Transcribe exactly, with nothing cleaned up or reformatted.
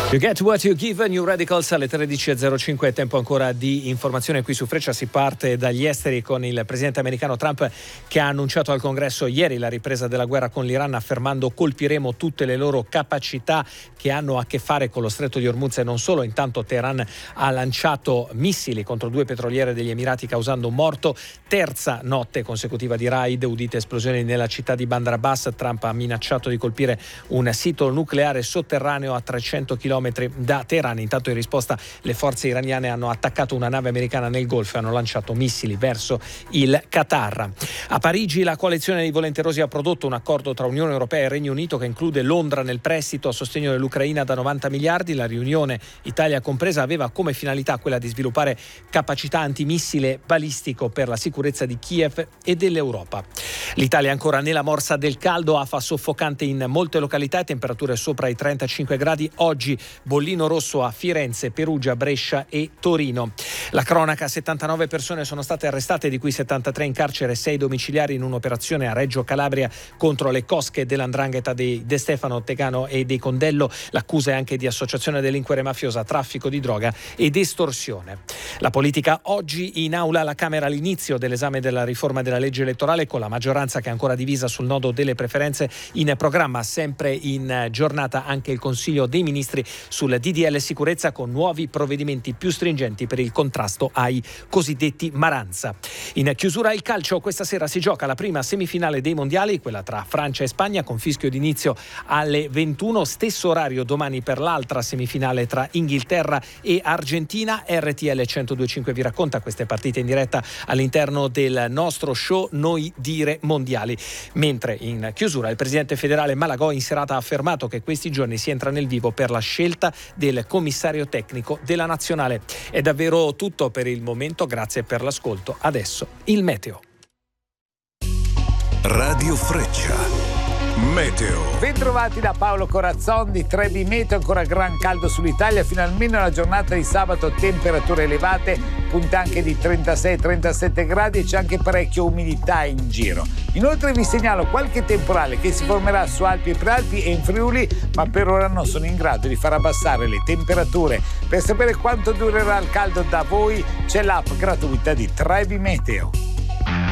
You get what you give, New Radicals alle tredici e zero cinque, tempo ancora di informazione qui su Freccia. Si parte dagli esteri con il presidente americano Trump, che ha annunciato al Congresso ieri la ripresa della guerra con l'Iran, affermando: colpiremo tutte le loro capacità che hanno a che fare con lo stretto di Hormuz e non solo. Intanto Teheran ha lanciato missili contro due petroliere degli Emirati, causando un morto. Terza notte consecutiva di raid, udite esplosioni nella città di Bandar Abbas. Trump ha minacciato di colpire un sito nucleare sotterraneo a trecento chilometri da Teheran. Intanto in risposta le forze iraniane hanno attaccato una nave americana nel Golfo e hanno lanciato missili verso il Qatar. A Parigi la coalizione dei volenterosi ha prodotto un accordo tra Unione Europea e Regno Unito che include Londra nel prestito a sostegno dell'Ucraina da novanta miliardi. La riunione, Italia compresa, aveva come finalità quella di sviluppare capacità antimissile balistico per la sicurezza di Kiev e dell'Europa. L'Italia è ancora nella morsa del caldo, afa soffocante in molte località e temperature sopra i trentacinque gradi. Oggi bollino rosso a Firenze, Perugia, Brescia e Torino. La cronaca: settantanove persone sono state arrestate, di cui settantatré in carcere e sei domiciliari in un'operazione a Reggio Calabria contro le cosche dell'andrangheta dei De Stefano, Tegano e dei Condello. L'accusa è anche di associazione a delinquere mafiosa, traffico di droga ed estorsione. La politica: oggi in aula alla Camera l'inizio dell'esame della riforma della legge elettorale, con la maggioranza che è ancora divisa sul nodo delle preferenze. In programma sempre in giornata anche il Consiglio dei Ministri sul D D L sicurezza, con nuovi provvedimenti più stringenti per il contrasto ai cosiddetti Maranza. In chiusura il calcio: questa sera si gioca la prima semifinale dei mondiali, quella tra Francia e Spagna, con fischio d'inizio alle ventuno, stesso orario domani per l'altra semifinale tra Inghilterra e Argentina. R T L centodue e cinque vi racconta queste partite in diretta all'interno del nostro show Noi Dire Mondiali. Mentre in chiusura il presidente federale Malagò in serata ha affermato che questi giorni si entra nel vivo per la scelta del commissario tecnico della nazionale. È davvero tutto per il momento, grazie per l'ascolto. Adesso il meteo. Radio Freccia. Meteo. Bentrovati da Paolo Corazzon di Trebi Meteo. Ancora gran caldo sull'Italia fino almeno alla giornata di sabato, temperature elevate, punte anche di trentasei trentasette gradi, e c'è anche parecchia umidità in giro. Inoltre vi segnalo qualche temporale che si formerà su Alpi e Prealpi e in Friuli, ma per ora non sono in grado di far abbassare le temperature. Per sapere quanto durerà il caldo da voi c'è l'app gratuita di Trebi Meteo.